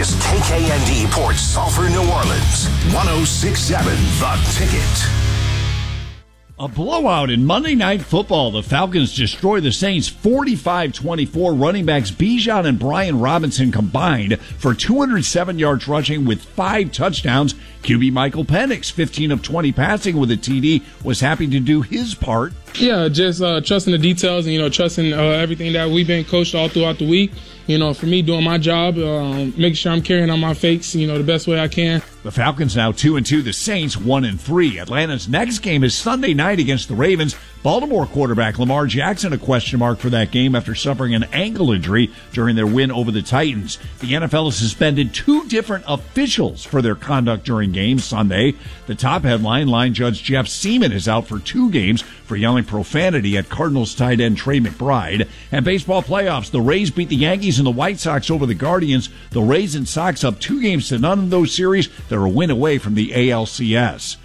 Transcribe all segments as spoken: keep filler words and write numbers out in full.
is K K N D Port Sulphur, New Orleans. one oh six point seven The Ticket. A blowout in Monday Night Football. The Falcons destroy the Saints forty-five twenty-four. Running backs Bijan and Brian Robinson combined for two hundred seven yards rushing with five touchdowns. Q B Michael Penix, fifteen of twenty passing with a T D, was happy to do his part. Yeah, just uh, trusting the details and, you know, trusting uh, everything that we've been coached all throughout the week. You know, for me, doing my job, uh, making sure I'm carrying on my fakes, you know, the best way I can. The Falcons now two and two. The Saints one and three. Atlanta's next game is Sunday night against the Ravens. Baltimore quarterback Lamar Jackson a question mark for that game after suffering an ankle injury during their win over the Titans. The N F L has suspended two different officials for their conduct during games Sunday. The top headline: line judge Jeff Seaman is out for two games for yelling profanity at Cardinals tight end Trey McBride. And baseball playoffs: the Rays beat the Yankees and the White Sox over the Guardians. The Rays and Sox up two games to none in those series. They're a win away from the A L C S.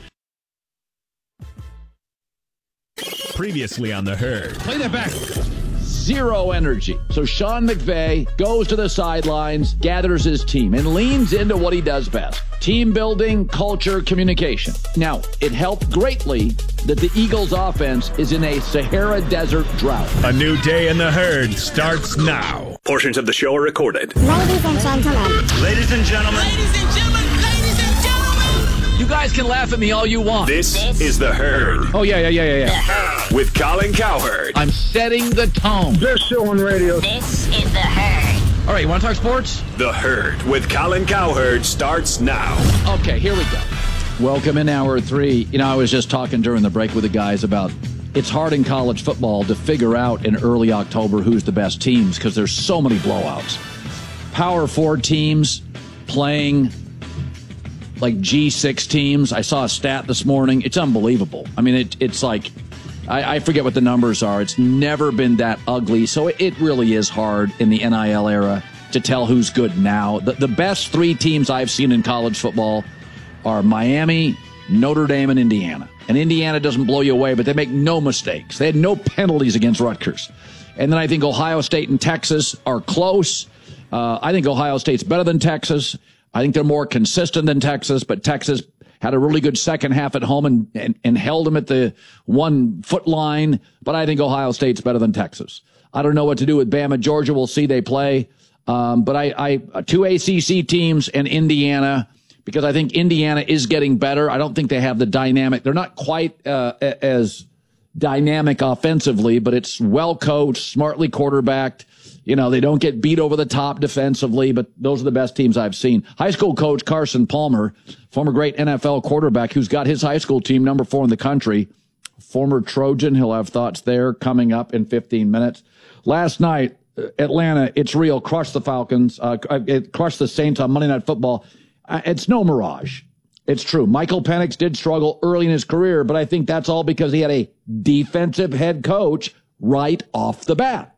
Previously on The Herd. Play that back. Zero energy. So Sean McVay goes to the sidelines, gathers his team, and leans into what he does best: team building, culture, communication. Now, it helped greatly that the Eagles' offense is in a Sahara Desert drought. A new day in The Herd starts now. Portions of the show are recorded. Ladies and gentlemen. Ladies and gentlemen. Ladies and gentlemen. Ladies and gentlemen. You guys can laugh at me all you want. This, this is The Herd. Oh, yeah, yeah, yeah, yeah, yeah. With Colin Cowherd. I'm setting the tone. Best show on radio. This is The Herd. All right, you want to talk sports? The Herd with Colin Cowherd starts now. Okay, here we go. Welcome in hour three. You know, I was just talking during the break with the guys about it's hard in college football to figure out in early October who's the best teams because there's so many blowouts. Power four teams playing like G six teams. I saw a stat this morning. It's unbelievable. I mean, it, it's like, I, I forget what the numbers are. It's never been that ugly. So it, it really is hard in the N I L era to tell who's good now. The, the best three teams I've seen in college football are Miami, Notre Dame, and Indiana. And Indiana doesn't blow you away, but they make no mistakes. They had no penalties against Rutgers. And then I think Ohio State and Texas are close. Uh, I think Ohio State's better than Texas. I think they're more consistent than Texas, but Texas had a really good second half at home and, and, and held them at the one foot line. But I think Ohio State's better than Texas. I don't know what to do with Bama, Georgia. We'll see. They play. Um, but I, I, two A C C teams and Indiana, because I think Indiana is getting better. I don't think they have the dynamic. They're not quite uh, as dynamic offensively, but it's well coached, smartly quarterbacked. You know, they don't get beat over the top defensively, but those are the best teams I've seen. High school coach Carson Palmer, former great N F L quarterback who's got his high school team number four in the country, former Trojan. He'll have thoughts there coming up in fifteen minutes. Last night, Atlanta, it's real, crushed the Falcons, uh, it crushed the Saints on Monday Night Football. Uh, it's no mirage. It's true. Michael Penix did struggle early in his career, but I think that's all because he had a defensive head coach right off the bat.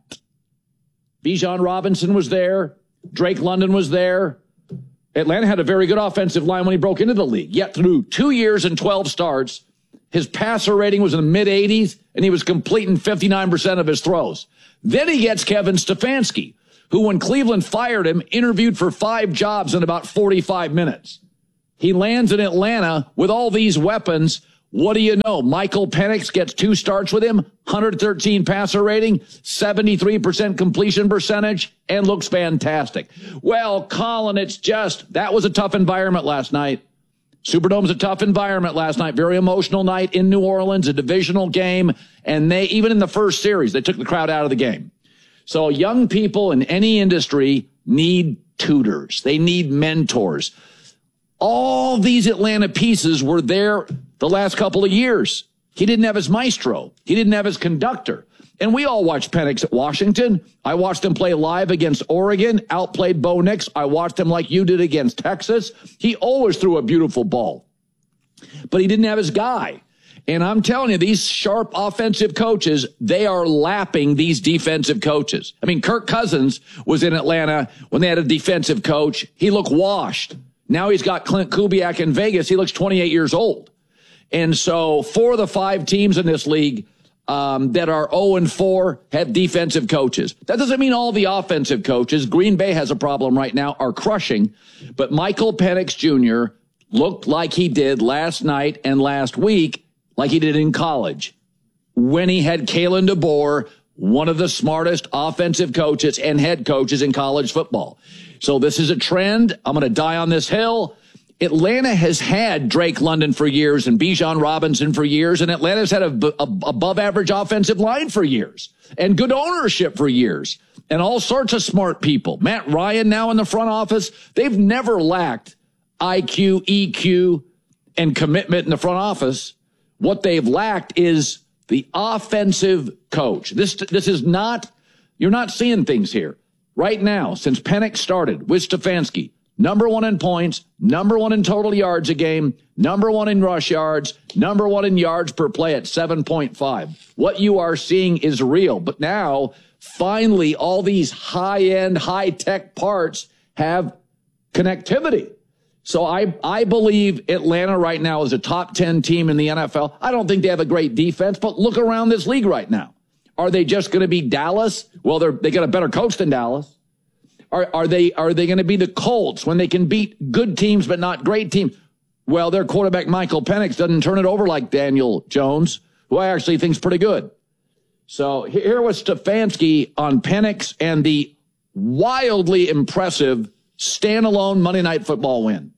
Bijan Robinson was there. Drake London was there. Atlanta had a very good offensive line when he broke into the league. Yet through two years and twelve starts, his passer rating was in the mid eighties, and he was completing fifty-nine percent of his throws. Then he gets Kevin Stefanski, who, when Cleveland fired him, interviewed for five jobs in about forty-five minutes. He lands in Atlanta with all these weapons. What do you know? Michael Penix gets two starts with him, one hundred thirteen passer rating, seventy-three percent completion percentage, and looks fantastic. Well, Colin, it's just, that was a tough environment last night. Superdome's a tough environment last night. Very emotional night in New Orleans, a divisional game. And they, even in the first series, they took the crowd out of the game. So young people in any industry need tutors. They need mentors. All these Atlanta pieces were there the last couple of years. He didn't have his maestro. He didn't have his conductor. And we all watched Penix at Washington. I watched him play live against Oregon, outplayed Bo Nix. I watched him like you did against Texas. He always threw a beautiful ball. But he didn't have his guy. And I'm telling you, these sharp offensive coaches, they are lapping these defensive coaches. I mean, Kirk Cousins was in Atlanta when they had a defensive coach. He looked washed. Now he's got Clint Kubiak in Vegas. He looks twenty-eight years old. And so for the five teams in this league, um, that are oh and four have defensive coaches. That doesn't mean all the offensive coaches, Green Bay has a problem right now, are crushing. But Michael Penix Junior looked like he did last night and last week, like he did in college, when he had Kalen DeBoer, one of the smartest offensive coaches and head coaches in college football. So this is a trend. I'm going to die on this hill. Atlanta has had Drake London for years and Bijan Robinson for years, and Atlanta's had a, a above average offensive line for years and good ownership for years and all sorts of smart people. Matt Ryan now in the front office. They've never lacked I Q, E Q, and commitment in the front office. What they've lacked is the offensive coach. This, this is not, you're not seeing things here. Right now, since Penix started with Stefanski, number one in points, number one in total yards a game, number one in rush yards, number one in yards per play at seven point five. What you are seeing is real. But now, finally, all these high-end, high-tech parts have connectivity. So I, I believe Atlanta right now is a top ten team in the N F L. I don't think they have a great defense, but look around this league right now. Are they just going to be Dallas? Well, they're, they got a better coach than Dallas. Are, are they, are they going to be the Colts when they can beat good teams but not great teams? Well, their quarterback, Michael Penix, doesn't turn it over like Daniel Jones, who I actually think is pretty good. So here was Stefanski on Penix and the wildly impressive standalone Monday Night Football win.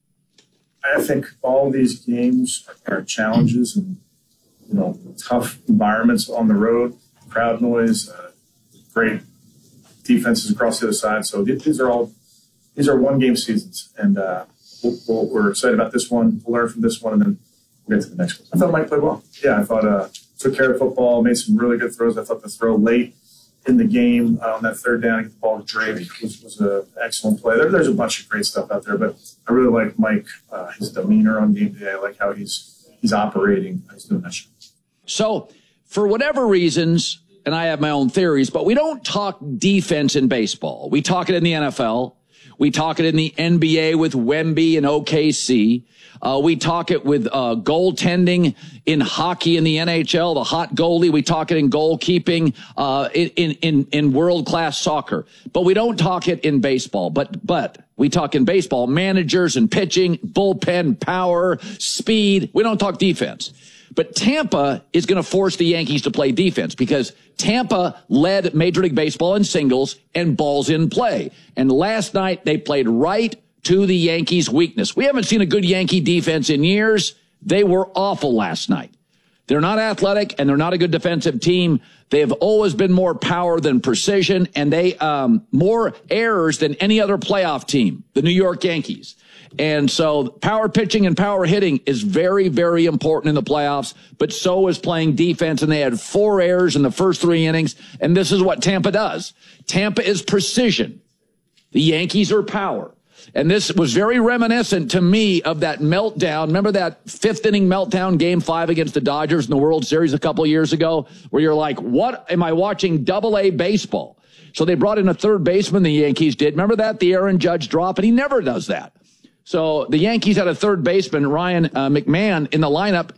I think all these games are challenges and, you know, tough environments on the road, crowd noise, uh, great defenses across the other side. So these are all, these are one game seasons. And uh, we'll, we'll, we're excited about this one. We'll learn from this one and then we'll get to the next one. I thought Mike played well. Yeah, I thought uh, took care of football, made some really good throws. I thought the throw late in the game uh, on that third down, get the ball to Drake was, was an excellent play. There, there's a bunch of great stuff out there, but I really like Mike, uh, his demeanor on game day. I like how he's he's operating. He's doing that shit. So for whatever reasons, and I have my own theories, but we don't talk defense in baseball. We talk it in the N F L. We talk it in the N B A with Wemby and O K C. Uh, we talk it with uh, goaltending in hockey in the N H L, the hot goalie. We talk it in goalkeeping uh, in in in world-class soccer. But we don't talk it in baseball. But but we talk in baseball managers and pitching, bullpen, power, speed. We don't talk defense. But Tampa is going to force the Yankees to play defense because Tampa led Major League Baseball in singles and balls in play. And last night they played right to the Yankees' weakness. We haven't seen a good Yankee defense in years. They were awful last night. They're not athletic and they're not a good defensive team. They have always been more power than precision, and they um more errors than any other playoff team, the New York Yankees. And so power pitching and power hitting is very, very important in the playoffs, but so is playing defense. And they had four errors in the first three innings. And this is what Tampa does. Tampa is precision. The Yankees are power. And this was very reminiscent to me of that meltdown. Remember that fifth inning meltdown game five against the Dodgers in the World Series a couple of years ago, where you're like, what am I watching double A baseball? So they brought in a third baseman, the Yankees did. Remember that? The Aaron Judge drop, and he never does that. So the Yankees had a third baseman, Ryan uh, McMahon, in the lineup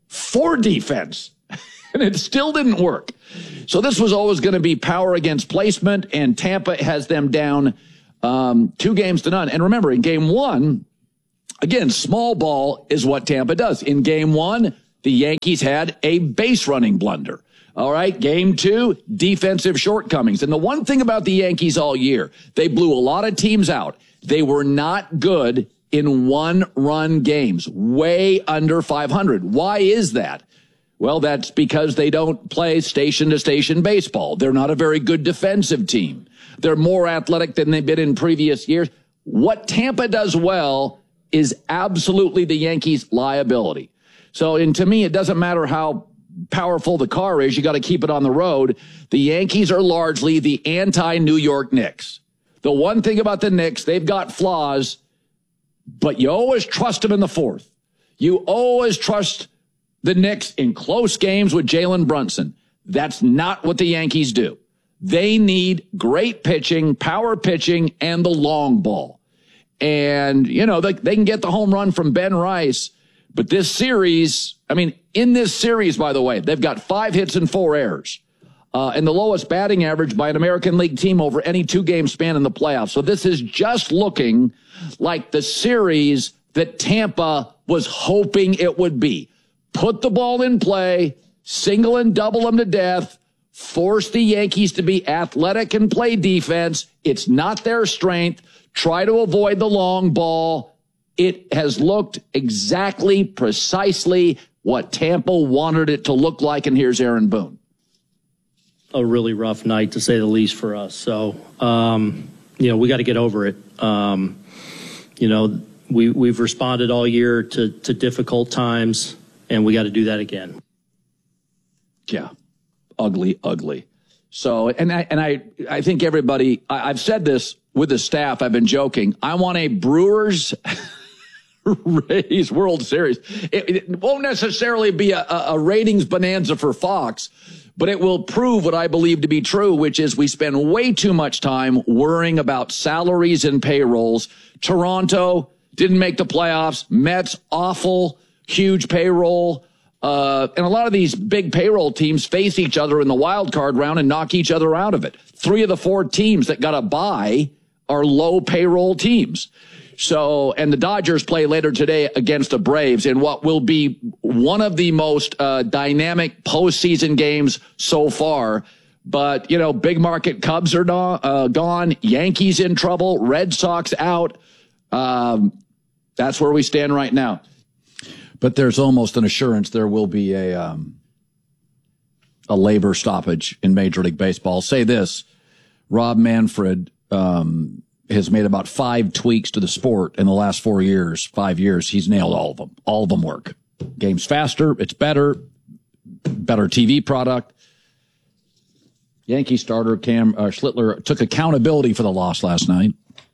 for defense, and it still didn't work. So this was always going to be power against placement, and Tampa has them down um, two games to none. And remember, in game one, again, small ball is what Tampa does. In game one, the Yankees had a base running blunder. All right, game two, defensive shortcomings. And the one thing about the Yankees all year, they blew a lot of teams out. They were not good in one-run games, way under five hundred. Why is that? Well, that's because they don't play station-to-station baseball. They're not a very good defensive team. They're more athletic than they've been in previous years. What Tampa does well is absolutely the Yankees' liability. So, and to me, it doesn't matter how powerful the car is. You got to keep it on the road. The Yankees are largely the anti-New York Knicks. The one thing about the Knicks, they've got flaws, but you always trust them in the fourth. You always trust the Knicks in close games with Jalen Brunson. That's not what the Yankees do. They need great pitching, power pitching, and the long ball. And, you know, they, they can get the home run from Ben Rice, But this series, I mean, in this series, by the way, they've got five hits and four errors. Uh, and the lowest batting average by an American League team over any two-game span in the playoffs. So this is just looking like the series that Tampa was hoping it would be. Put the ball in play, single and double them to death, force the Yankees to be athletic and play defense. It's not their strength. Try to avoid the long ball. It has looked exactly, precisely what Tampa wanted it to look like, and here's Aaron Boone. A really rough night, to say the least, for us. So, um, you know, we got to get over it. Um, you know, we, we've responded all year to, to difficult times, and we got to do that again. Yeah, ugly, ugly. So, and I, and I, I think everybody, I, I've said this with the staff, I've been joking. I want a Brewers Rays World Series. It, it won't necessarily be a, a ratings bonanza for Fox, but it will prove what I believe to be true, which is we spend way too much time worrying about salaries and payrolls. Toronto didn't make the playoffs. Mets, awful, huge payroll. Uh, and a lot of these big payroll teams face each other in the wild card round and knock each other out of it. Three of the four teams that got a bye are low payroll teams. So, and the Dodgers play later today against the Braves in what will be one of the most uh, dynamic postseason games so far. But, you know, big market Cubs are no, uh, gone. Yankees in trouble. Red Sox out. Um, that's where we stand right now. But there's almost an assurance there will be a um, a labor stoppage in Major League Baseball. I'll say this, Rob Manfred um, has made about five tweaks to the sport in the last four years, five years. He's nailed all of them. All of them work. Game's faster. It's better. Better T V product. Yankee starter Cam uh, Schlittler took accountability for the loss last night.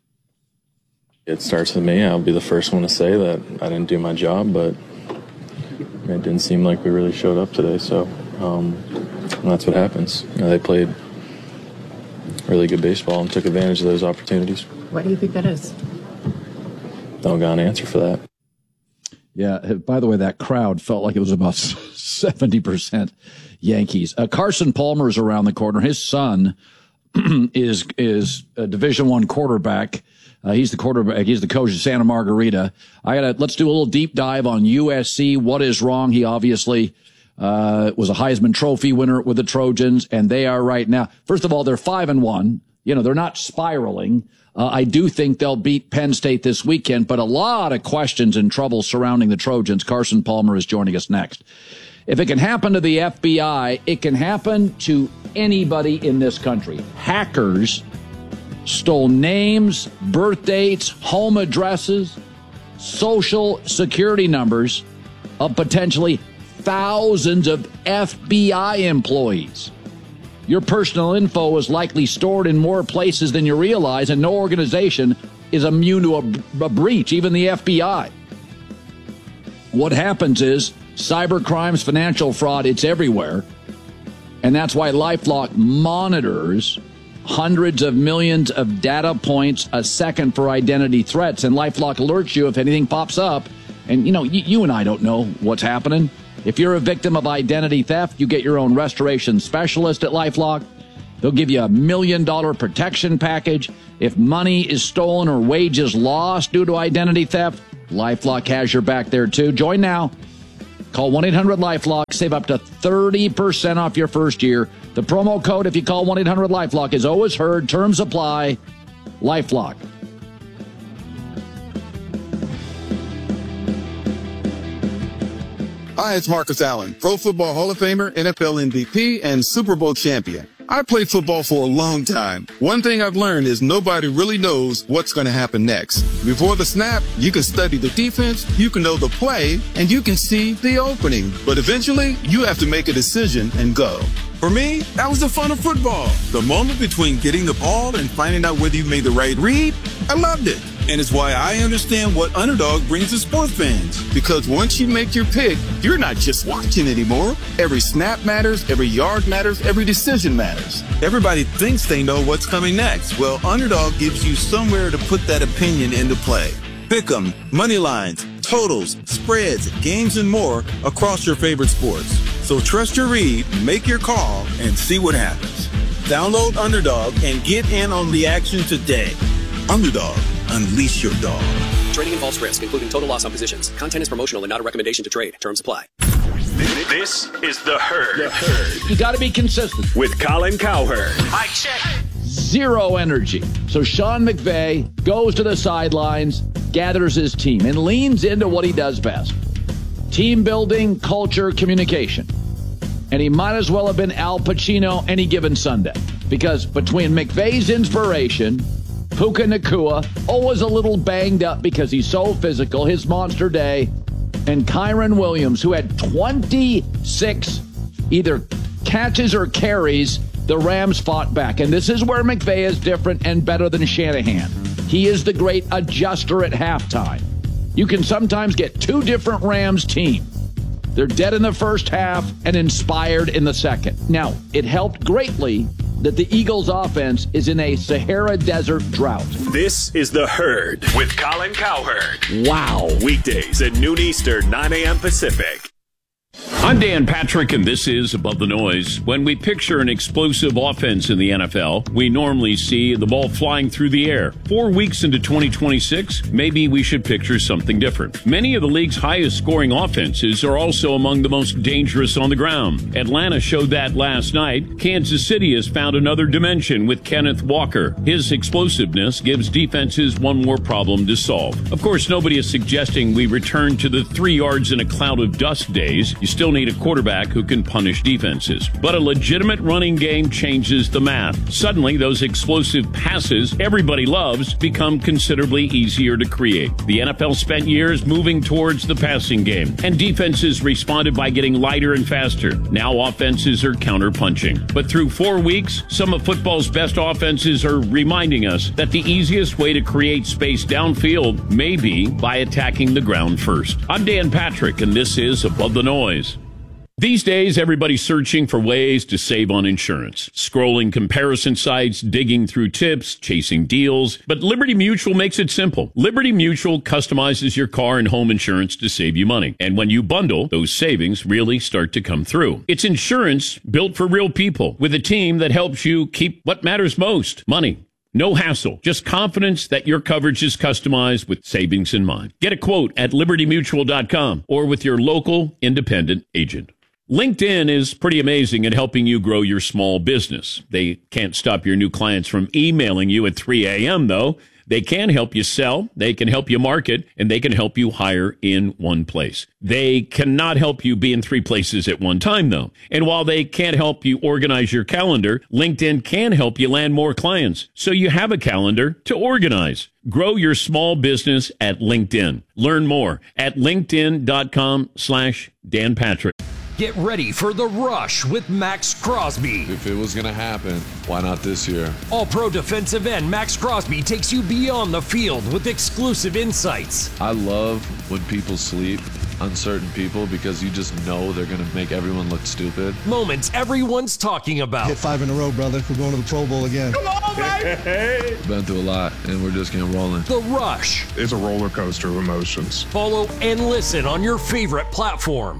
It starts with me. I'll be the first one to say that I didn't do my job, but it didn't seem like we really showed up today. So um, that's what happens. You know, they played really good baseball and took advantage of those opportunities. What do you think that is? Don't got an answer for that. Yeah, by the way, that crowd felt like it was about seventy percent Yankees. Uh, Carson Palmer is around the corner. His son is is a Division One quarterback. Uh, he's the quarterback. He's the coach of Santa Margarita. I gotta let's do a little deep dive on U S C. What is wrong? He obviously uh, was a Heisman Trophy winner with the Trojans, and they are right now. First of all, they're five and one. You know, they're not spiraling. Uh, I do think they'll beat Penn State this weekend, but a lot of questions and trouble surrounding the Trojans. Carson Palmer is joining us next. If it can happen to the F B I, it can happen to anybody in this country. Hackers stole names, birth dates, home addresses, social security numbers of potentially thousands of F B I employees. Your personal info is likely stored in more places than you realize, and no organization is immune to a, a breach, even the F B I. What happens is cyber crimes, financial fraud, it's everywhere. And that's why LifeLock monitors hundreds of millions of data points a second for identity threats. And LifeLock alerts you if anything pops up. And, you know, you, you and I don't know what's happening. If you're a victim of identity theft, you get your own restoration specialist at LifeLock. They'll give you a million dollar protection package. If money is stolen or wages lost due to identity theft, LifeLock has your back there too. Join now. Call one eight hundred LifeLock. Save up to thirty percent off your first year. The promo code, if you call one eight hundred LifeLock, is always heard. Terms apply. LifeLock. Hi, it's Marcus Allen, Pro Football Hall of Famer, N F L M V P, and Super Bowl champion. I played football for a long time. One thing I've learned is nobody really knows what's going to happen next. Before the snap, you can study the defense, you can know the play, and you can see the opening. But eventually, you have to make a decision and go. For me, that was the fun of football. The moment between getting the ball and finding out whether you made the right read, I loved it. And it's why I understand what Underdog brings to sports fans. Because once you make your pick, you're not just watching anymore. Every snap matters, every yard matters, every decision matters. Everybody thinks they know what's coming next. Well, Underdog gives you somewhere to put that opinion into play. Pick 'em, money lines, totals, spreads, games, and more across your favorite sports. So trust your read, make your call, and see what happens. Download Underdog and get in on the action today. Underdog, unleash your dog. Trading involves risk, including total loss on positions. Content is promotional and not a recommendation to trade. Terms apply. This is The Herd. The Herd. You got to be consistent. With Colin Cowherd. Mike check. Zero energy. So Sean McVay goes to the sidelines, gathers his team, and leans into what he does best. Team building, culture, communication. And he might as well have been Al Pacino any given Sunday. Because between McVay's inspiration, Puka Nacua, always a little banged up because he's so physical, his monster day, and Kyron Williams, who had twenty-six either catches or carries, the Rams fought back. And this is where McVay is different and better than Shanahan. He is the great adjuster at halftime. You can sometimes get two different Rams teams. They're dead in the first half and inspired in the second. Now, it helped greatly that the Eagles' offense is in a Sahara Desert drought. This is The Herd with Colin Cowherd. Wow. Weekdays at noon Eastern, nine a.m. Pacific. I'm Dan Patrick, and this is Above the Noise. When we picture an explosive offense in the N F L, we normally see the ball flying through the air. Four weeks into twenty twenty-six, maybe we should picture something different. Many of the league's highest scoring offenses are also among the most dangerous on the ground. Atlanta showed that last night. Kansas City has found another dimension with Kenneth Walker. His explosiveness gives defenses one more problem to solve. Of course, nobody is suggesting we return to the three yards in a cloud of dust days. You still need a quarterback who can punish defenses. But a legitimate running game changes the math. Suddenly, those explosive passes everybody loves become considerably easier to create. The N F L spent years moving towards the passing game, and defenses responded by getting lighter and faster. Now offenses are counter-punching. But through four weeks, some of football's best offenses are reminding us that the easiest way to create space downfield may be by attacking the ground first. I'm Dan Patrick, and this is Above the Noise. These days, everybody's searching for ways to save on insurance. Scrolling comparison sites, digging through tips, chasing deals. But Liberty Mutual makes it simple. Liberty Mutual customizes your car and home insurance to save you money. And when you bundle, those savings really start to come through. It's insurance built for real people with a team that helps you keep what matters most, money. No hassle, just confidence that your coverage is customized with savings in mind. Get a quote at liberty mutual dot com or with your local independent agent. LinkedIn is pretty amazing at helping you grow your small business. They can't stop your new clients from emailing you at three a.m., though. They can help you sell, they can help you market, and they can help you hire in one place. They cannot help you be in three places at one time, though. And while they can't help you organize your calendar, LinkedIn can help you land more clients, so you have a calendar to organize. Grow your small business at LinkedIn. Learn more at linkedin.com slash Dan Patrick. Get ready for The Rush with Max Crosby. If it was going to happen, why not this year? All-pro defensive end Max Crosby takes you beyond the field with exclusive insights. I love when people sleep, uncertain people, because you just know they're going to make everyone look stupid. Moments everyone's talking about. Hit five in a row, brother. We're going to the Pro Bowl again. Come on, baby! Been through a lot, and we're just getting rolling. The Rush. It's a roller coaster of emotions. Follow and listen on your favorite platform.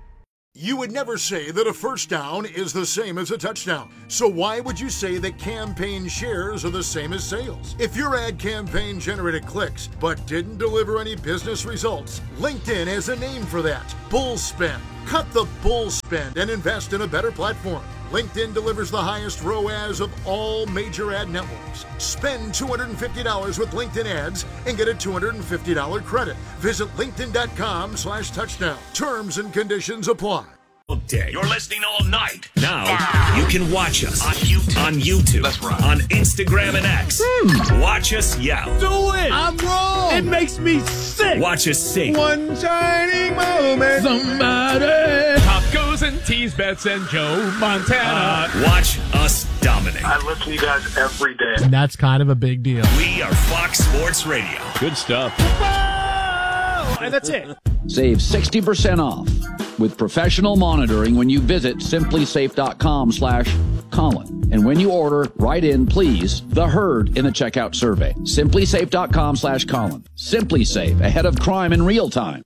You would never say that a first down is the same as a touchdown. So why would you say that campaign shares are the same as sales? If your ad campaign generated clicks but didn't deliver any business results, LinkedIn has a name for that. Bull spend. Cut the bull spend and invest in a better platform. LinkedIn delivers the highest R O A S of all major ad networks. Spend two hundred fifty dollars with LinkedIn ads and get a two hundred fifty dollars credit. Visit linkedin.com slash touchdown. Terms and conditions apply. Day. You're listening all night. Now you can watch us on YouTube, on, YouTube, That's right. on Instagram and X. Hmm. Watch us yell. Do it. I'm wrong. It makes me sick. Watch us sing. One shining moment. Somebody. Pop goes and tease bets and Joe Montana. Uh, watch us dominate. I listen to you guys every day. And that's kind of a big deal. We are Fox Sports Radio. Good stuff. And that's it. Save sixty percent off with professional monitoring when you visit simplysafe.com slash Colin. And when you order, write in, please, the herd in the checkout survey. SimpliSafe.com slash Colin. SimpliSafe, ahead of crime in real time.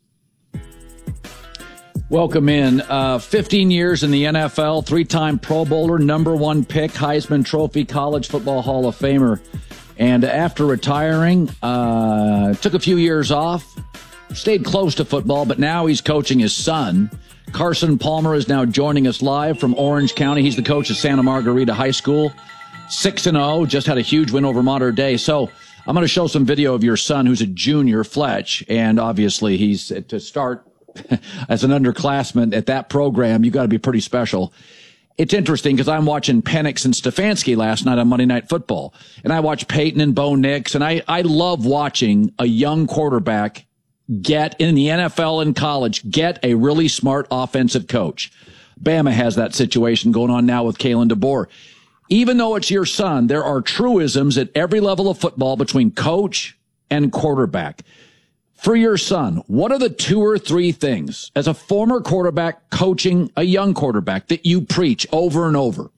Welcome in. Uh, fifteen years in the N F L, three-time Pro Bowler, number one pick, Heisman Trophy, College Football Hall of Famer. And after retiring, uh, took a few years off, stayed close to football, but now he's coaching his son. Carson Palmer is now joining us live from Orange County. He's the coach at Santa Margarita High School. six and oh, just had a huge win over Mater Dei. So I'm going to show some video of your son, who's a junior, Fletch, and obviously he's, to start as an underclassman at that program, you got to be pretty special. It's interesting because I'm watching Penix and Stefanski last night on Monday Night Football, and I watch Peyton and Bo Nix, and I, I love watching a young quarterback get in the N F L and college, get a really smart offensive coach. Bama has that situation going on now with Kalen DeBoer. Even though it's your son, there are truisms at every level of football between coach and quarterback. For your son, what are the two or three things as a former quarterback coaching a young quarterback that you preach over and over?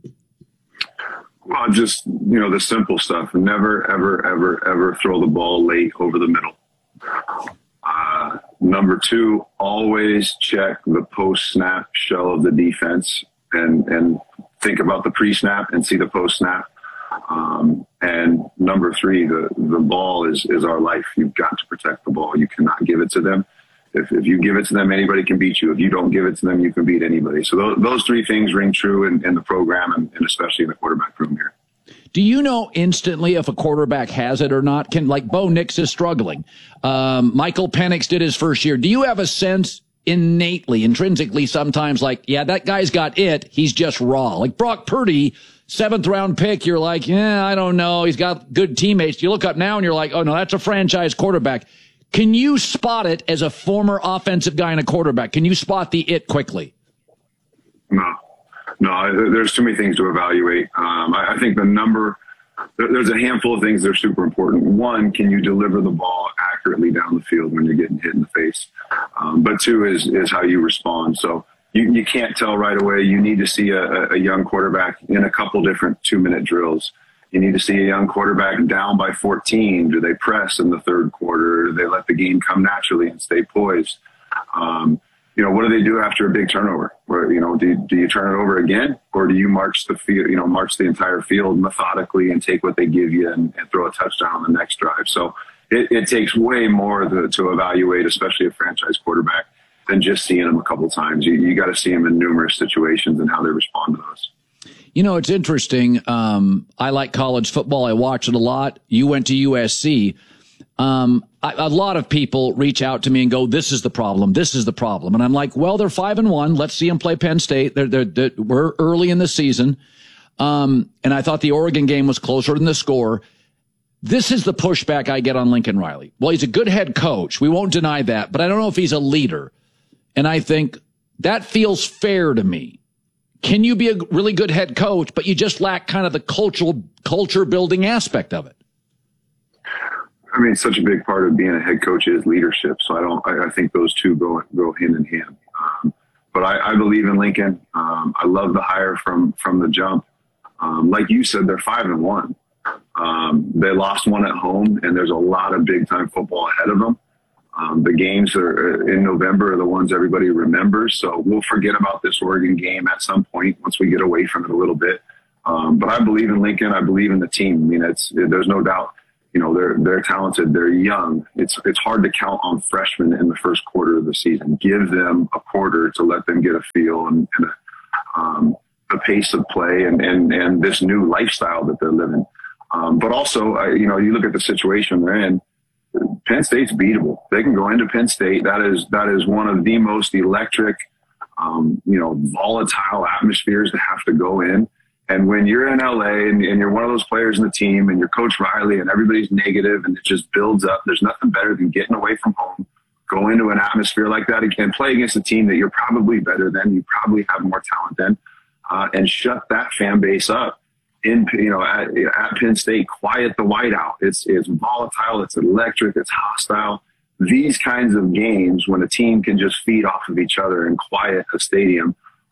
Well, just, you know, the simple stuff. Never, ever, ever, ever throw the ball late over the middle. Uh, number two, always check the post-snap shell of the defense and, and think about the pre-snap and see the post-snap. Um, and number three, the, the ball is, is our life. You've got to protect the ball. You cannot give it to them. If, if you give it to them, anybody can beat you. If you don't give it to them, you can beat anybody. So those, those three things ring true in, in the program and, and especially in the quarterback room here. Do you know instantly if a quarterback has it or not? Can, like Bo Nix is struggling. Um, Michael Penix did his first year. Do you have a sense innately, intrinsically sometimes like, yeah, that guy's got it. He's just raw. Like Brock Purdy, seventh round pick. You're like, yeah, I don't know. He's got good teammates. You look up now and you're like, oh no, that's a franchise quarterback. Can you spot it as a former offensive guy and a quarterback? Can you spot the it quickly? No. No, there's too many things to evaluate. Um, I, I think the number, there's a handful of things that are super important. One, can you deliver the ball accurately down the field when you're getting hit in the face? Um, but two is is how you respond. So you, you can't tell right away. You need to see a, a young quarterback in a couple different two-minute drills. You need to see a young quarterback down by fourteen. Do they press in the third quarter? Do they let the game come naturally and stay poised? Um, You know, what do they do after a big turnover? Where, you know, do, do you turn it over again, or do you march the field, you know, march the entire field methodically and take what they give you and, and throw a touchdown on the next drive? So it, it takes way more to, to evaluate, especially a franchise quarterback, than just seeing them a couple times. You, you got to see them in numerous situations and how they respond to those. You know, it's interesting. Um, I like college football. I watch it a lot. You went to U S C. Um, I, a lot of people reach out to me and go, this is the problem. This is the problem. And I'm like, well, they're five and one. Let's see them play Penn State. They're, they're, they're, we're early in the season. Um, and I thought the Oregon game was closer than the score. This is the pushback I get on Lincoln Riley. Well, he's a good head coach. We won't deny that, but I don't know if he's a leader. And I think that feels fair to me. Can you be a really good head coach, but you just lack kind of the cultural culture building aspect of it? I mean, such a big part of being a head coach is leadership. So I don't, I, I think those two go, go hand in hand. Um, but I, I believe in Lincoln. Um, I love the hire from, from the jump. Um, like you said, they're five and one. Um, they lost one at home, and there's a lot of big time football ahead of them. Um, the games are in November are the ones everybody remembers. So we'll forget about this Oregon game at some point once we get away from it a little bit. Um, but I believe in Lincoln. I believe in the team. I mean, it's, there's no doubt. You know, they're, they're talented. They're young. It's, it's hard to count on freshmen in the first quarter of the season. Give them a quarter to let them get a feel and, and a, um, the pace of play and, and, and this new lifestyle that they're living. Um, but also, uh, you know, you look at the situation they're in, Penn State's beatable. They can go into Penn State. That is, that is one of the most electric, um, you know, volatile atmospheres to have to go in. And when you're in L A and, and you're one of those players in the team and you're Coach Riley and everybody's negative and it just builds up, there's nothing better than getting away from home, go into an atmosphere like that again, play against a team that you're probably better than, you probably have more talent than, uh, and shut that fan base up in, you know, at, at Penn State, quiet the whiteout. It's, it's volatile. It's electric. It's hostile. These kinds of games when a team can just feed off of each other and quiet a stadium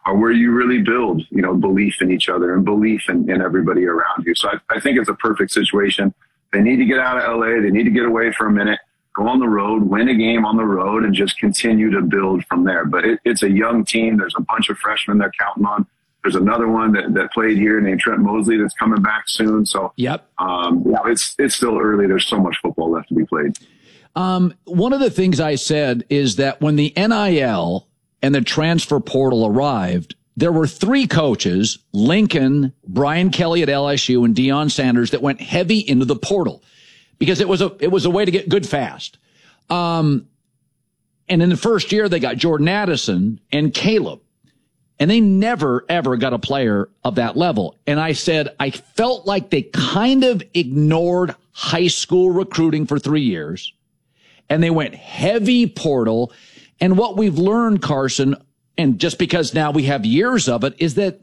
are where you really build, you know, belief in each other and belief in, in everybody around you. So I, I think it's a perfect situation. They need to get out of L A. They need to get away for a minute, go on the road, win a game on the road, and just continue to build from there. But it, it's a young team. There's a bunch of freshmen they're counting on. There's another one that, that played here named Trent Mosley that's coming back soon. So yep. um, you know, it's it's still early. There's so much football left to be played. Um, one of the things I said is that when the N I L and the transfer portal arrived, there were three coaches, Lincoln, Brian Kelly at L S U, and Deion Sanders, that went heavy into the portal because it was a, it was a way to get good fast. Um, and in the first year, they got Jordan Addison and Caleb, and they never, ever got a player of that level. And I said, I felt like they kind of ignored high school recruiting for three years, and they went heavy portal. And what we've learned, Carson, and just because now we have years of it, is that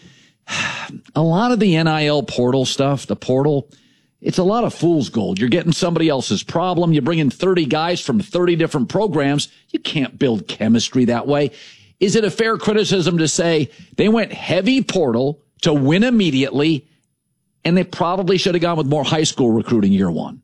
a lot of the N I L portal stuff, the portal, it's a lot of fool's gold. You're getting somebody else's problem. You bring in thirty guys from thirty different programs. You can't build chemistry that way. Is it a fair criticism to say they went heavy portal to win immediately, and they probably should have gone with more high school recruiting year one?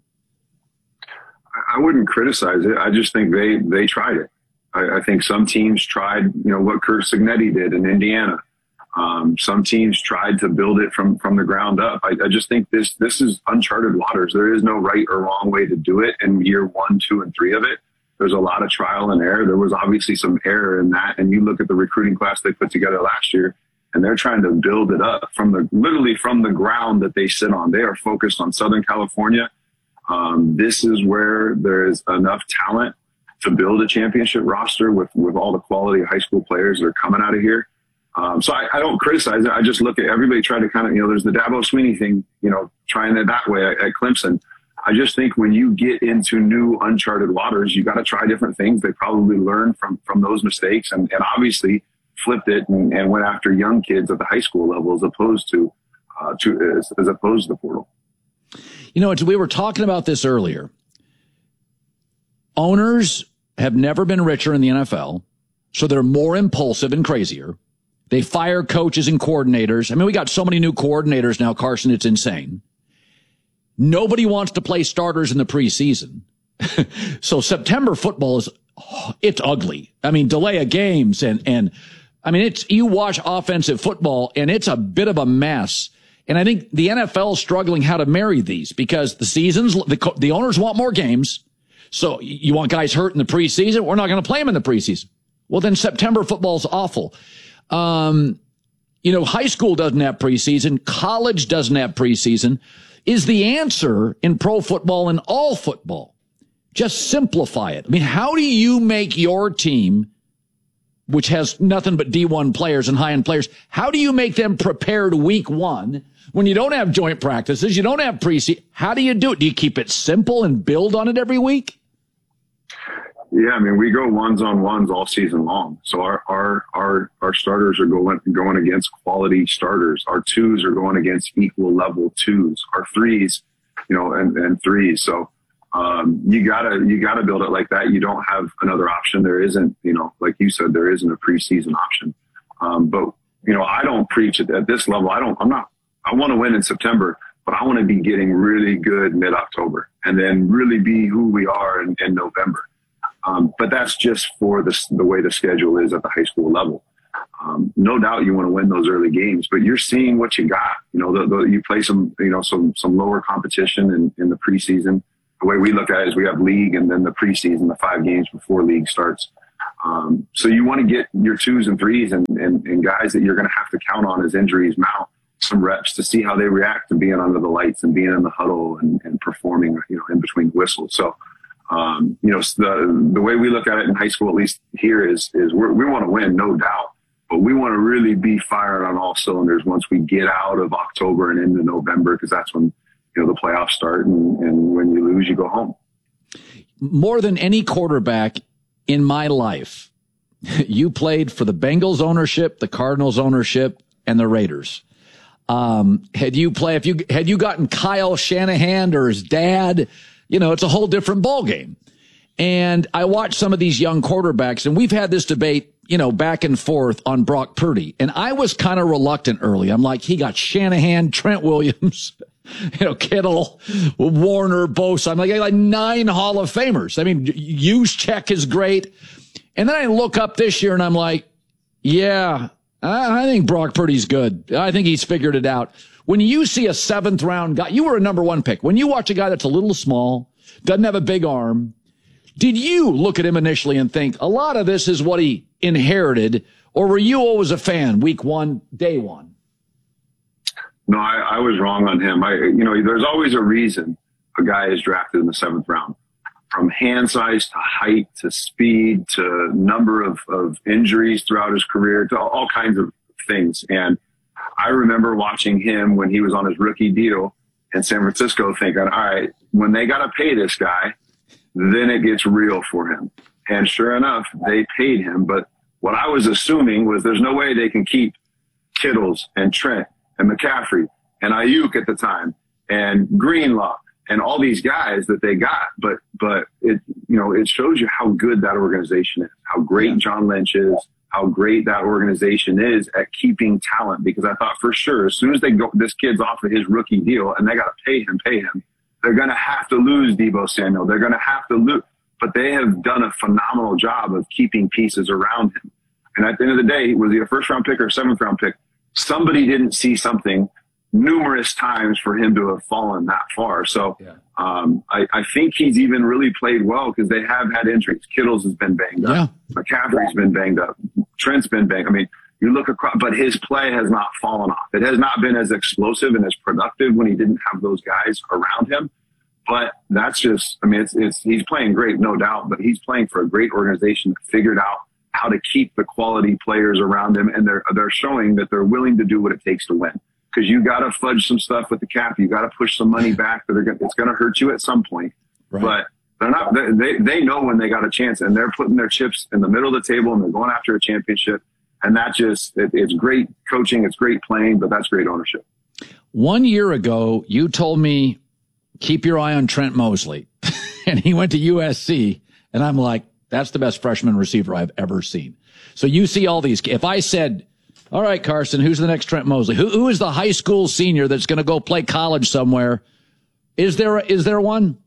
I wouldn't criticize it. I just think they, they tried it. I, I think some teams tried, you know, what Curt Cignetti did in Indiana. Um, some teams tried to build it from, from the ground up. I, I just think this, this is uncharted waters. There is no right or wrong way to do it in year one, two, and three of it. There's a lot of trial and error. There was obviously some error in that. And you look at the recruiting class they put together last year, and they're trying to build it up from the, literally from the ground that they sit on. They are focused on Southern California. Um, this is where there is enough talent to build a championship roster with, with all the quality high school players that are coming out of here. Um, so I, I don't criticize it. I just look at everybody trying to kind of, you know, there's the Dabo Sweeney thing, you know, trying it that way at, at Clemson. I just think when you get into new uncharted waters, you got to try different things. They probably learned from, from those mistakes and, and obviously flipped it and, and went after young kids at the high school level as opposed to, uh, to, as, as opposed to the portal. You know, we were talking about this earlier. Owners have never been richer in the N F L, so they're more impulsive and crazier. They fire coaches and coordinators. I mean, we got so many new coordinators now, Carson, it's insane. Nobody wants to play starters in the preseason. So September football is, it's ugly. I mean, delay of games and, and I mean, it's, you watch offensive football and it's a bit of a mess. And I think the N F L is struggling how to marry these because the seasons, the, the owners want more games. So you want guys hurt in the preseason? We're not going to play them in the preseason. Well, then September football is awful. Um, you know, high school doesn't have preseason. College doesn't have preseason. Is the answer in pro football and all football? Just simplify it. I mean, how do you make your team, which has nothing but D one players and high-end players, how do you make them prepared week one when you don't have joint practices, you don't have preseason? How do you do it? Do you keep it simple and build on it every week? Yeah, I mean, we go ones on ones all season long. So our our our our starters are going going against quality starters. Our twos are going against equal level twos. Our threes, you know, and, and threes. So um, you gotta you gotta build it like that. You don't have another option. There isn't, you know, like you said, there isn't a preseason option. Um, but you know, I don't preach it at this level. I don't. I'm not. I want to win in September, but I want to be getting really good mid October, and then really be who we are in, in November. Um, but that's just for the, the way the schedule is at the high school level. Um, no doubt you want to win those early games, but you're seeing what you got. You know, the, the, you play some, you know, some, some lower competition in, in the preseason. The way we look at it is we have league and then the preseason, the five games before league starts. Um, so you want to get your twos and threes and, and, and guys that you're going to have to count on as injuries mount some reps to see how they react to being under the lights and being in the huddle and, and performing, you know, in between whistles. So, Um, you know, the, the way we look at it in high school, at least here, is, is we're, we want to win, no doubt, but we want to really be fired on all cylinders once we get out of October and into November, because that's when, you know, the playoffs start, and, and when you lose, you go home. More than any quarterback in my life, you played for the Bengals ownership, the Cardinals ownership, and the Raiders. Um, had you play, if you, had you gotten Kyle Shanahan or his dad, you know, it's a whole different ball game. And I watch some of these young quarterbacks, and we've had this debate you know, back and forth on Brock Purdy. And I was kind of reluctant early. I'm like, he got Shanahan, Trent Williams, you know, Kittle, Warner, Bosa. I'm like, like nine Hall of Famers. I mean, Juszczyk is great. And then I look up this year and I'm like, yeah, I, I think Brock Purdy's good. I think he's figured it out. When you see a seventh round guy, you were a number one pick. When you watch a guy that's a little small, doesn't have a big arm, did you look at him initially and think a lot of this is what he inherited, or were you always a fan week one, day one? No, I, I was wrong on him. I, you know, there's always a reason a guy is drafted in the seventh round, from hand size to height to speed to number of, of injuries throughout his career to all kinds of things. And I remember watching him when he was on his rookie deal in San Francisco thinking, all right, when they got to pay this guy, then it gets real for him. And sure enough, they paid him. But what I was assuming was there's no way they can keep Kittles and Trent and McCaffrey and Ayuk at the time and Greenlaw and all these guys that they got. But, but it, you know, it shows you how good that organization is, how great John Lynch is, how great that organization is at keeping talent. Because I thought for sure, as soon as they go, this kid's off of his rookie deal and they got to pay him, pay him, they're going to have to lose Deebo Samuel. They're going to have to lose. But they have done a phenomenal job of keeping pieces around him. And at the end of the day, was he a first round pick or a seventh round pick? Somebody didn't see something numerous times for him to have fallen that far. So yeah. um, I, I think he's even really played well because they have had injuries. Kittles has been banged up. Yeah. McCaffrey's been banged up. Trent's been banged. I mean, you look across, but his play has not fallen off. It has not been as explosive and as productive when he didn't have those guys around him. But that's just, I mean, it's, it's, he's playing great, no doubt, but he's playing for a great organization that figured out how to keep the quality players around him. And they're, they're showing that they're willing to do what it takes to win. Cause you got to fudge some stuff with the cap. You got to push some money back that are gonna, it's going to hurt you at some point, right. But they're not, they, they know when they got a chance and they're putting their chips in the middle of the table and they're going after a championship. And that just, it, it's great coaching. It's great playing, but that's great ownership. One year ago, you told me, keep your eye on Trent Mosley. And he went to U S C. And I'm like, that's the best freshman receiver I've ever seen. So you see all these. If I said, all right, Carson, who's the next Trent Mosley? Who, who is the high school senior that's going to go play college somewhere? Is there, a, is there one?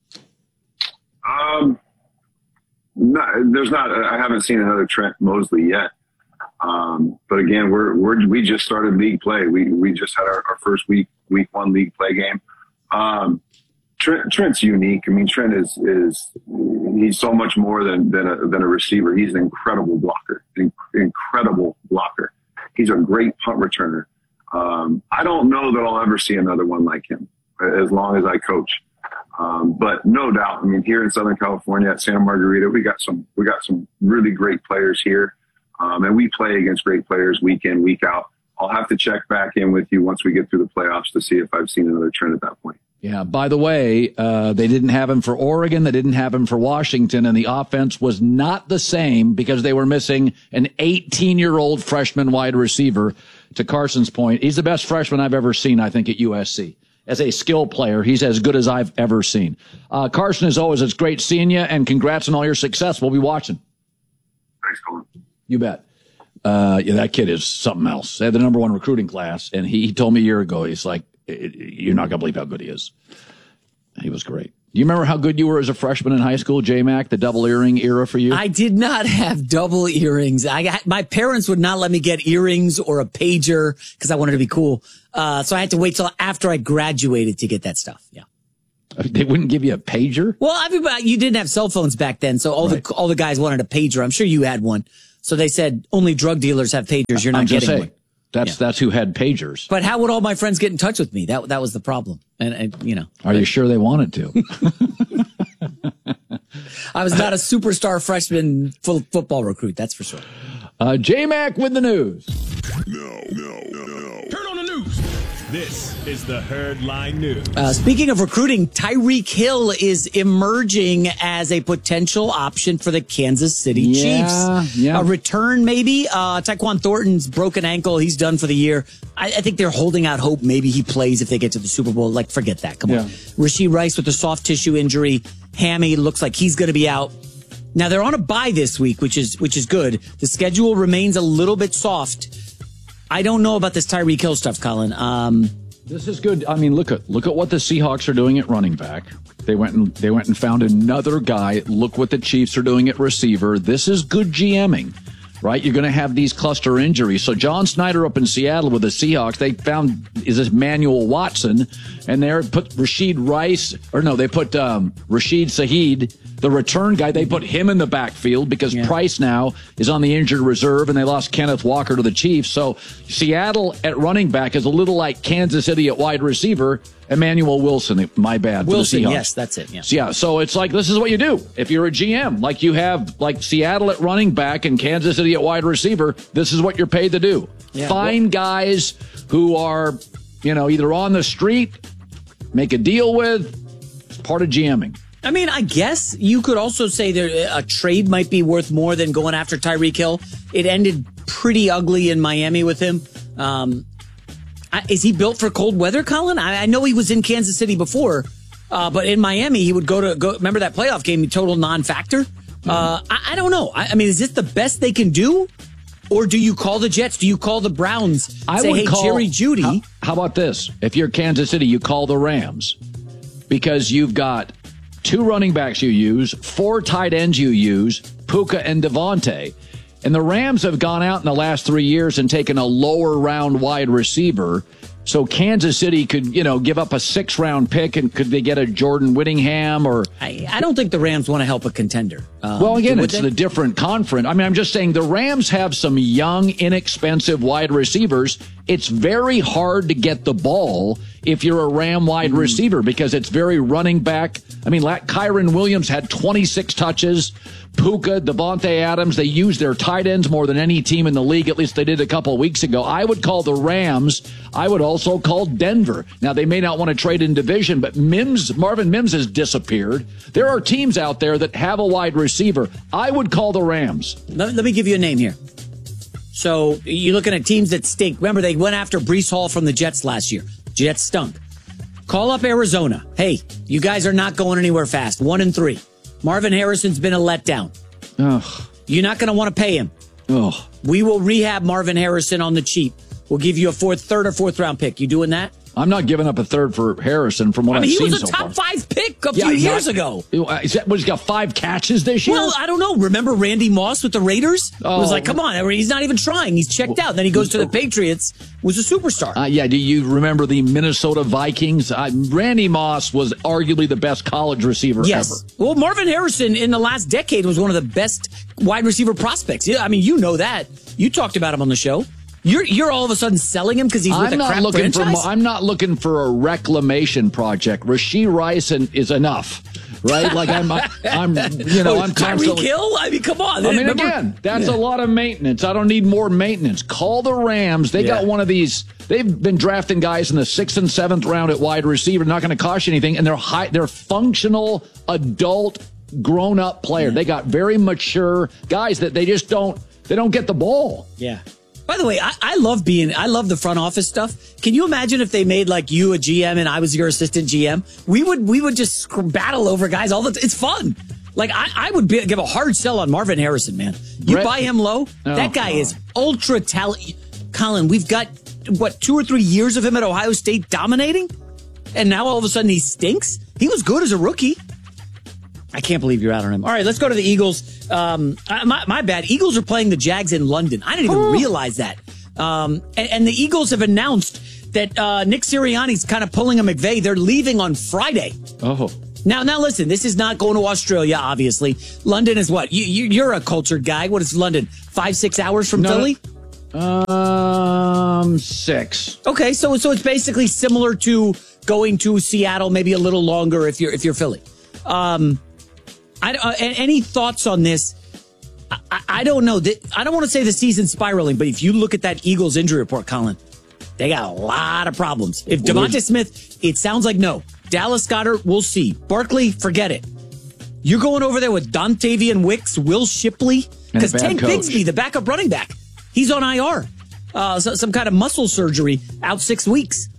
Um, no, there's not. I haven't seen another Trent Mosley yet. Um, but again, we're, we're, we just started league play. We, we just had our, our first week, week one league play game. Um, Trent, Trent's unique. I mean, Trent is, is, he's so much more than, than a, than a receiver. He's an incredible blocker, an incredible blocker. He's a great punt returner. Um, I don't know that I'll ever see another one like him as long as I coach. Um, but no doubt, I mean, here in Southern California at Santa Margarita, we got some, we got some really great players here. Um, and we play against great players week in, week out. I'll have to check back in with you once we get through the playoffs to see if I've seen another Trent at that point. Yeah. By the way, uh, they didn't have him for Oregon. They didn't have him for Washington. And the offense was not the same because they were missing an eighteen year old freshman wide receiver. To Carson's point, he's the best freshman I've ever seen, I think, at U S C. As a skill player, he's as good as I've ever seen. Uh, Carson, as always, it's great seeing you, and congrats on all your success. We'll be watching. Thanks, Colin. You bet. Uh, yeah, that kid is something else. They had the number one recruiting class, and he, he told me a year ago, he's like, you're not going to believe how good he is. He was great. Do you remember how good you were as a freshman in high school, J-Mac, the double earring era for you? I did not have double earrings. I got, my parents would not let me get earrings or a pager because I wanted to be cool. Uh, so I had to wait till after I graduated to get that stuff. Yeah. They wouldn't give you a pager? Well, everybody, you didn't have cell phones back then. So all right. the, all the guys wanted a pager. I'm sure you had one. So they said only drug dealers have pagers. You're not getting say, one. That's, yeah. that's who had pagers. But how would all my friends get in touch with me? That, that was the problem. And, and you know. Are but, you sure they wanted to? I was not a superstar freshman full football recruit. That's for sure. Uh, J-Mac with the news. No, no, no, no. Turn on the news. This is the Herdline News. Uh, speaking of recruiting, Tyreek Hill is emerging as a potential option for the Kansas City yeah, Chiefs. Yeah. A return, maybe. Uh, Tyquan Thornton's broken ankle. He's done for the year. I, I think they're holding out hope. Maybe he plays if they get to the Super Bowl. Like, forget that. Come yeah. on. Rashee Rice with a soft tissue injury. Hammy looks like he's going to be out. Now they're on a bye this week, which is which is good. The schedule remains a little bit soft. I don't know about this Tyreek Hill stuff, Colin. Um, this is good. I mean, look at look at what the Seahawks are doing at running back. They went and they went and found another guy. Look what the Chiefs are doing at receiver. This is good GMing, right? You're going to have these cluster injuries. So John Snyder up in Seattle with the Seahawks, they found is this Manuel Watson, and they put Rashid Rice, or no, they put um, Rashid Shaheed, the return guy. They put him in the backfield because yeah. Price now is on the injured reserve, and they lost Kenneth Walker to the Chiefs. So Seattle at running back is a little like Kansas City at wide receiver. Emmanuel Wilson, my bad. Wilson, for the Seahawks. Yes, that's it. Yeah. So, yeah, so it's like this is what you do if you're a G M. Like you have like Seattle at running back and Kansas City at wide receiver. This is what you're paid to do. Yeah, Find well, guys who are, you know, either on the street, make a deal with. It's part of GMing. I mean, I guess you could also say there a trade might be worth more than going after Tyreek Hill. It ended pretty ugly in Miami with him. Um, Is he built for cold weather, Colin? I, I know he was in Kansas City before, uh, but in Miami, he would go to go. Remember that playoff game? Total non-factor. Uh, I, I don't know. I, I mean, is this the best they can do, or do you call the Jets? Do you call the Browns? I say, would hey, call, Jerry Jeudy. How, how about this? If you're Kansas City, you call the Rams because you've got two running backs you use, four tight ends you use, Puka and Devontae. And the Rams have gone out in the last three years and taken a lower round wide receiver. So Kansas City could, you know, give up a six round pick, and could they get a Jordan Whittingham or? I, I don't think the Rams want to help a contender. Um, well, again, it's a different conference. I mean, I'm just saying the Rams have some young, inexpensive wide receivers. It's very hard to get the ball if you're a Ram wide mm. receiver because it's very running back. I mean, Kyron Williams had twenty-six touches. Puka, Devontae Adams, they use their tight ends more than any team in the league. At least they did a couple of weeks ago. I would call the Rams. I would also call Denver. Now, they may not want to trade in division, but Mims, Marvin Mims has disappeared. There are teams out there that have a wide receiver. I would call the Rams. Let, let me give you a name here. So you're looking at teams that stink. Remember, they went after Breece Hall from the Jets last year. Jets stunk. Call up Arizona. Hey, you guys are not going anywhere fast. One and three. Marvin Harrison's been a letdown. Ugh. You're not going to want to pay him. Ugh. We will rehab Marvin Harrison on the cheap. We'll give you a fourth, third or fourth round pick. You doing that? I'm not giving up a third for Harrison from what I mean, I've seen so far. He was a top far. five pick a yeah, few years not, ago. Is that, what, he's got five catches this year? Well, I don't know. Remember Randy Moss with the Raiders? Oh. It was like, come on, he's not even trying. He's checked out. Then he goes to the Patriots, was a superstar. Uh, yeah, do you remember the Minnesota Vikings? Uh, Randy Moss was arguably the best college receiver yes. ever. Well, Marvin Harrison in the last decade was one of the best wide receiver prospects. Yeah, I mean, you know that. You talked about him on the show. You're you're all of a sudden selling him because he's with I'm a not crap looking franchise? for. I'm not looking for a reclamation project. Rashid Rice is enough, right? Like I'm, I'm, you know, I'm Tyreek Hill. I mean, come on. I mean, Remember? again, that's yeah. a lot of maintenance. I don't need more maintenance. Call the Rams. They yeah. got one of these. They've been drafting guys in the sixth and seventh round at wide receiver. Not going to cost you anything, and they're high. They're functional adult, grown-up player. Yeah. They got very mature guys that they just don't. They don't get the ball. Yeah. By the way, I, I love being, I love the front office stuff. Can you imagine if they made like you a G M and I was your assistant G M? We would, we would just battle over guys all the time. It's fun. Like I, I would be, give a hard sell on Marvin Harrison, man. You Brett, buy him low. Oh, that guy God. is ultra talented. Colin, we've got what, two or three years of him at Ohio State dominating. And now all of a sudden he stinks. He was good as a rookie. I can't believe you're out on him. All right, let's go to the Eagles. Um, my, my bad. Eagles are playing the Jags in London. I didn't even oh. realize that. Um, and, and the Eagles have announced that uh, Nick Sirianni's kind of pulling a McVay. They're leaving on Friday. Oh. Now, now listen, this is not going to Australia, obviously. London is what? You, you, you're a cultured guy. What is London? Five, six hours from no, Philly? Um, six. Okay, so so it's basically similar to going to Seattle, maybe a little longer if you're if you're Philly. Um, I, uh, any thoughts on this? I, I don't know. I don't want to say the season's spiraling, but if you look at that Eagles injury report, Colin, they got a lot of problems. If Devonta Smith, it sounds like no. Dallas Goedert, we'll see. Barkley, forget it. You're going over there with Dontavian Wicks, Will Shipley, because Tank coach. Bigsby, the backup running back, he's on I R. Uh, so, some kind of muscle surgery, out six weeks.